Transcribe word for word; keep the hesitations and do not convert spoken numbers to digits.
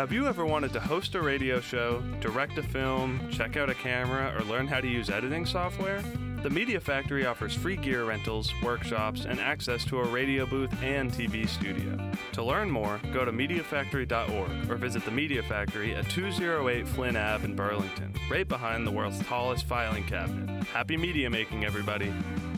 Have you ever wanted to host a radio show, direct a film, check out a camera, or learn how to use editing software? The Media Factory offers free gear rentals, workshops, and access to a radio booth and T V studio. To learn more, go to media factory dot org or visit the Media Factory at two oh eight Flynn Avenue in Burlington, right behind the world's tallest filing cabinet. Happy media making, everybody!